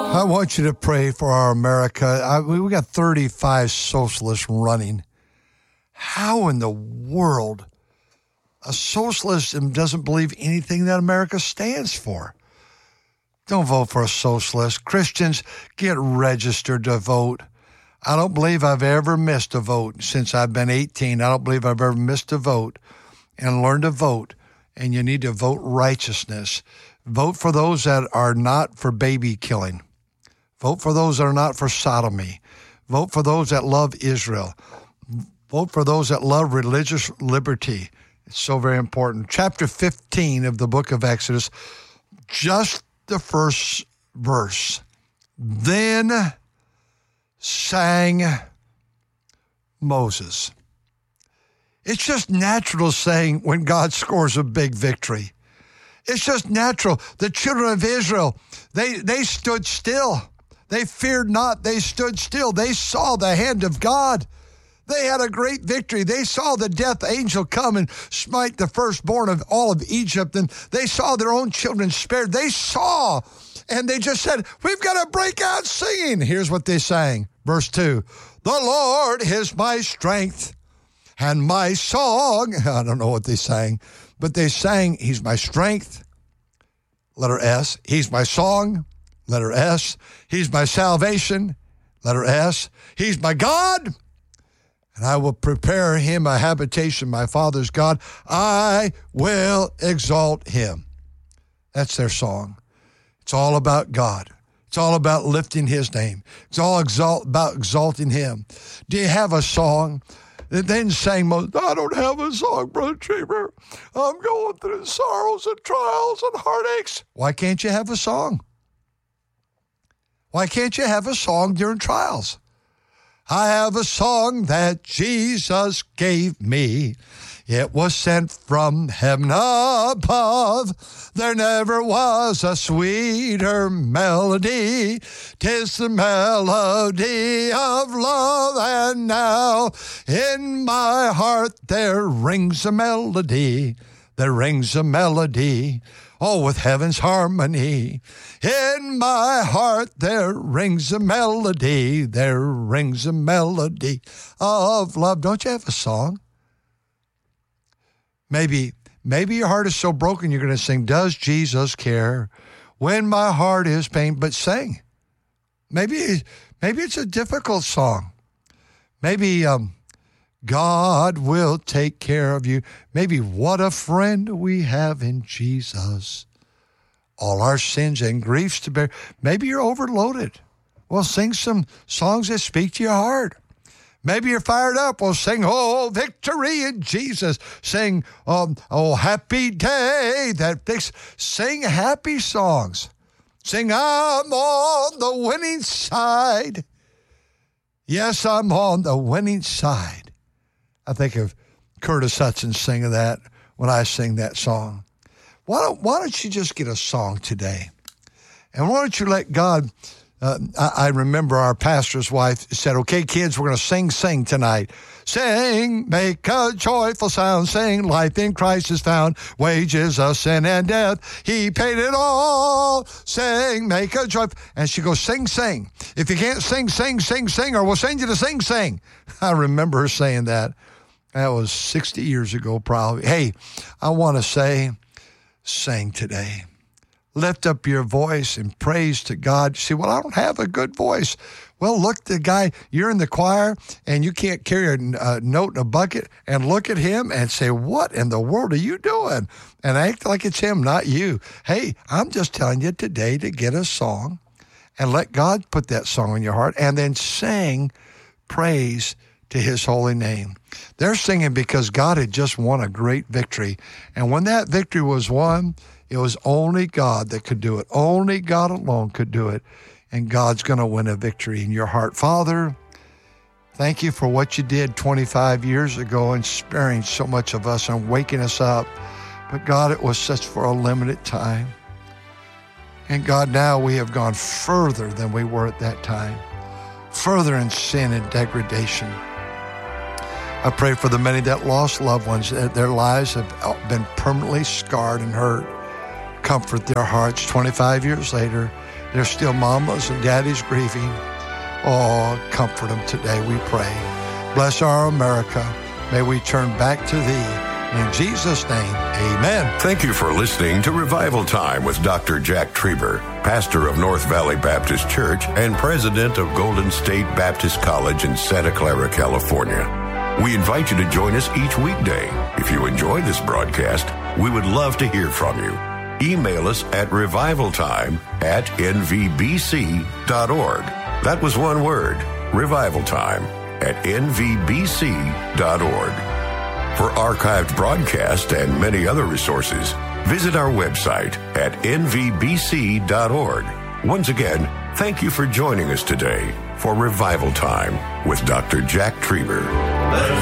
I want you to pray for our America. We got 35 socialists running. How in the world a socialist doesn't believe anything that America stands for? Don't vote for a socialist. Christians, get registered to vote. I don't believe I've ever missed a vote since I've been 18. I don't believe I've ever missed a vote. And learn to vote. And you need to vote righteousness. Vote for those that are not for baby killing. Vote for those that are not for sodomy. Vote for those that love Israel. Vote for those that love religious liberty. It's so very important. Chapter 15 of the book of Exodus, just the first verse. Then sang Moses. It's just natural saying when God scores a big victory. It's just natural. The children of Israel, they stood still. They feared not. They stood still. They saw the hand of God. They had a great victory. They saw the death angel come and smite the firstborn of all of Egypt, and they saw their own children spared. They saw, and they just said, we've got to break out singing. Here's what they sang. Verse 2, the Lord is my strength and my song. I don't know what they sang, but they sang, he's my strength, letter S. He's my song, letter S. He's my salvation, letter S. He's my God, and I will prepare him a habitation, my Father's God. I will exalt him. That's their song. It's all about God. It's all about lifting his name. It's all about exalting him. Do you have a song? Then sang Moses, I don't have a song, Brother Cheever. I'm going through sorrows and trials and heartaches. Why can't you have a song? Why can't you have a song during trials? I have a song that Jesus gave me. It was sent from heaven above. There never was a sweeter melody. 'Tis the melody of love. And now in my heart there rings a melody. There rings a melody. Oh, with heaven's harmony. In my heart there rings a melody. There rings a melody of love. Don't you have a song? Maybe your heart is so broken you're going to sing, does Jesus care when my heart is pained? But sing. Maybe it's a difficult song. Maybe God will take care of you. Maybe what a friend we have in Jesus. All our sins and griefs to bear. Maybe you're overloaded. Well, sing some songs that speak to your heart. Maybe you're fired up. Well, sing, oh, victory in Jesus. Sing, oh, happy day. Sing happy songs. Sing, I'm on the winning side. Yes, I'm on the winning side. I think of Curtis Hudson singing that when I sing that song. Why don't you just get a song today? And why don't you let God... I remember our pastor's wife said, okay, kids, we're going to sing tonight. Sing, make a joyful sound. Sing, life in Christ is found. Wages of sin and death, he paid it all. Sing, make a joyful. And she goes, sing. If you can't sing, or we'll send you to sing. I remember her saying that. That was 60 years ago, probably. Hey, I want to say, sing today. Lift up your voice in praise to God. You say, well, I don't have a good voice. Well, look, the guy, you're in the choir and you can't carry a note in a bucket, and look at him and say, what in the world are you doing? And act like it's him, not you. Hey, I'm just telling you today to get a song and let God put that song in your heart and then sing praise to his holy name. They're singing because God had just won a great victory. And when that victory was won, it was only God that could do it. Only God alone could do it. And God's going to win a victory in your heart. Father, thank you for what you did 25 years ago and sparing so much of us and waking us up. But God, it was such for a limited time. And God, now we have gone further than we were at that time. Further in sin and degradation. I pray for the many that lost loved ones. Their lives have been permanently scarred and hurt. comfort their hearts. 25 years later, they're still mamas and daddies grieving. Oh, comfort them today, we pray. Bless our America. May we turn back to Thee. In Jesus' name, amen. Thank you for listening to Revival Time with Dr. Jack Trieber, pastor of North Valley Baptist Church and president of Golden State Baptist College in Santa Clara, California. We invite you to join us each weekday. If you enjoy this broadcast, we would love to hear from you. Email us at revivaltime@nvbc.org. That was one word, revivaltime@nvbc.org. For archived broadcasts and many other resources, visit our website at nvbc.org. Once again, thank you for joining us today for Revival Time with Dr. Jack Trieber.